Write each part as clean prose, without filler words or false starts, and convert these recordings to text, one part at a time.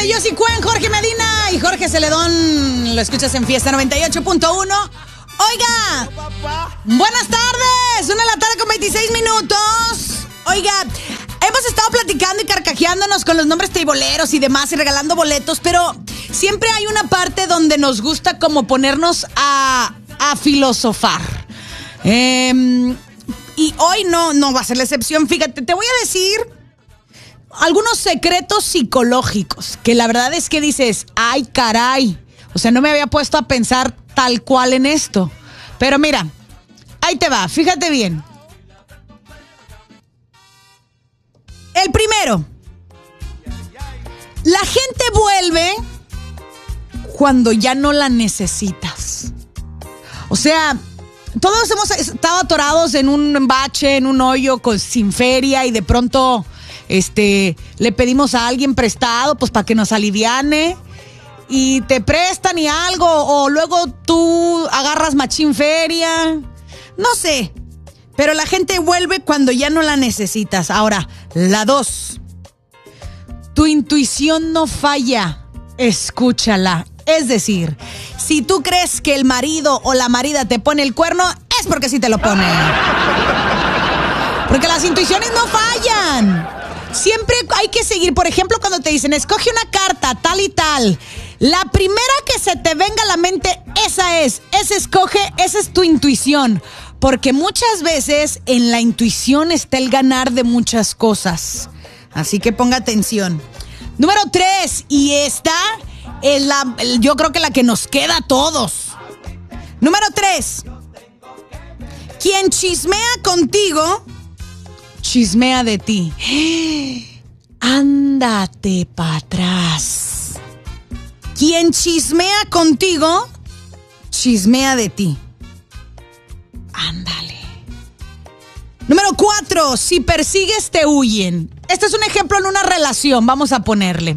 de Yossi Cuen, Jorge Medina y Jorge Celedón. Lo escuchas en Fiesta 98.1. Oiga, buenas tardes. 1:26 a.m. Oiga, hemos estado platicando y carcajeándonos con los nombres teiboleros y demás y regalando boletos, pero siempre hay una parte donde nos gusta como ponernos a filosofar. Y hoy no va a ser la excepción. Fíjate, te voy a decir algunos secretos psicológicos que la verdad es que dices, ay caray, o sea, no me había puesto a pensar tal cual en esto. Pero mira, ahí te va, fíjate bien. El primero, la gente vuelve cuando ya no la necesitas. O sea, todos hemos estado atorados en un bache, en un hoyo sin feria y de pronto le pedimos a alguien prestado pues para que nos aliviane y te prestan y algo, o luego tú agarras machín feria, no sé, pero la gente vuelve cuando ya no la necesitas. Ahora, la 2, tu intuición no falla, escúchala. Es decir, si tú crees que el marido o la marida te pone el cuerno, es porque sí te lo pone. Porque las intuiciones no fallan. Siempre hay que seguir. Por ejemplo, cuando te dicen, escoge una carta, tal y tal, la primera que se te venga a la mente, esa es tu intuición. Porque muchas veces en la intuición está el ganar de muchas cosas. Así que ponga atención. Número 3, y esta es yo creo que la que nos queda a todos. Número 3. Quien chismea contigo, chismea de ti. Ándate para atrás. Quien chismea contigo, chismea de ti. Ándale. Número 4. Si persigues, te huyen. Este es un ejemplo en una relación, vamos a ponerle.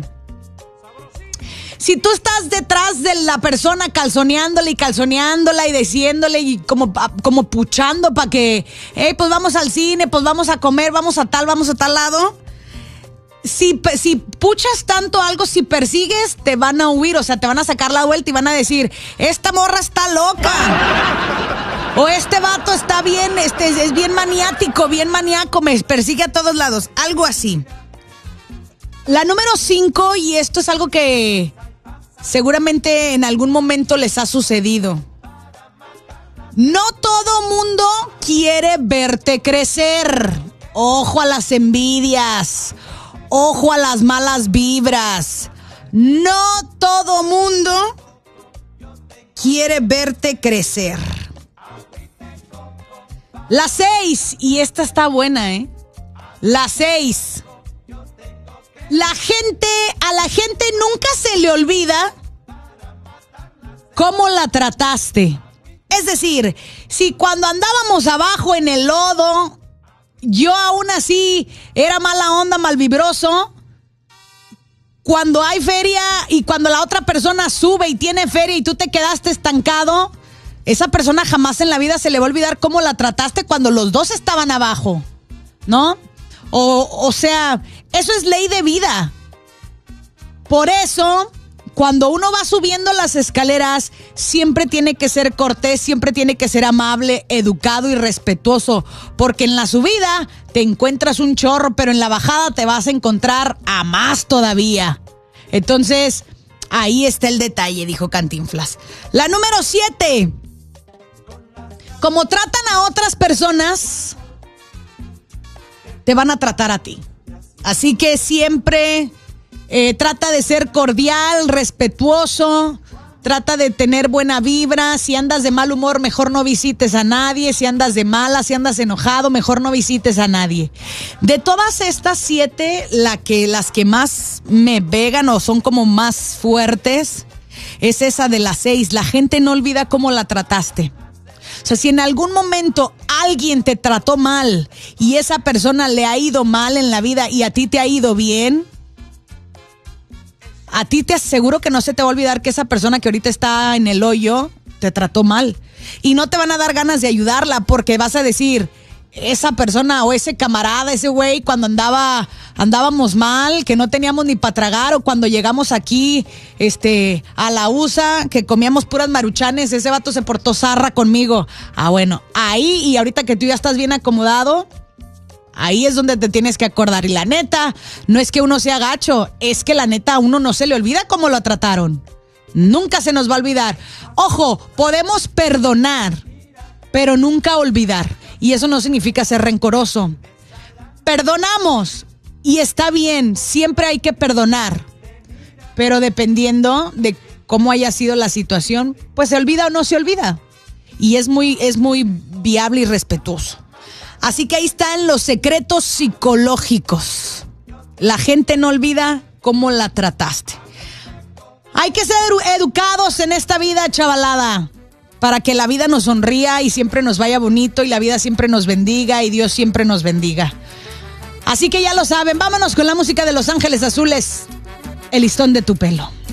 Si tú estás detrás de la persona calzoneándola y diciéndole y como puchando para que, pues vamos al cine, pues vamos a comer, vamos a tal lado. Si puchas tanto algo, si persigues, te van a huir, o sea, te van a sacar la vuelta y van a decir, esta morra está loca. O este vato está bien, es bien maniático, bien maníaco, me persigue a todos lados. Algo así. La número 5, y esto es algo que seguramente en algún momento les ha sucedido. No todo mundo quiere verte crecer. Ojo a las envidias. Ojo a las malas vibras. No todo mundo quiere verte crecer. La 6, y esta está buena, La 6. A la gente nunca se le olvida cómo la trataste. Es decir, si cuando andábamos abajo en el lodo, yo aún así era mala onda, malvibroso, cuando hay feria y cuando la otra persona sube y tiene feria y tú te quedaste estancado, esa persona jamás en la vida se le va a olvidar cómo la trataste cuando los dos estaban abajo, ¿no? O sea, eso es ley de vida. Por eso, cuando uno va subiendo las escaleras, siempre tiene que ser cortés, siempre tiene que ser amable, educado y respetuoso. Porque en la subida te encuentras un chorro, pero en la bajada te vas a encontrar a más todavía. Entonces, ahí está el detalle, dijo Cantinflas. La número 7. Como tratan a otras personas, te van a tratar a ti. Así que siempre trata de ser cordial, respetuoso, trata de tener buena vibra. Si andas de mal humor, mejor no visites a nadie. Si andas de mala, si andas enojado, mejor no visites a nadie. De todas estas 7, las que más me pegan o son como más fuertes, es esa de las 6. La gente no olvida cómo la trataste. O sea, si en algún momento alguien te trató mal y esa persona le ha ido mal en la vida y a ti te ha ido bien, a ti te aseguro que no se te va a olvidar que esa persona que ahorita está en el hoyo te trató mal. Y no te van a dar ganas de ayudarla porque vas a decir, esa persona o ese camarada, ese güey, cuando andábamos mal, que no teníamos ni para tragar, o cuando llegamos aquí a la USA, que comíamos puras maruchanes, ese vato se portó zarra conmigo. Bueno, ahí, y ahorita que tú ya estás bien acomodado, ahí es donde te tienes que acordar. Y la neta, no es que uno sea gacho, es que la neta a uno no se le olvida cómo lo trataron. Nunca se nos va a olvidar. Ojo, podemos perdonar, pero nunca olvidar. Y eso no significa ser rencoroso. Perdonamos y está bien, siempre hay que perdonar. Pero dependiendo de cómo haya sido la situación, pues se olvida o no se olvida. Y es muy viable y respetuoso. Así que ahí están los secretos psicológicos. La gente no olvida cómo la trataste. Hay que ser educados en esta vida, chavalada, para que la vida nos sonría y siempre nos vaya bonito y la vida siempre nos bendiga y Dios siempre nos bendiga. Así que ya lo saben, vámonos con la música de Los Ángeles Azules, El listón de tu pelo.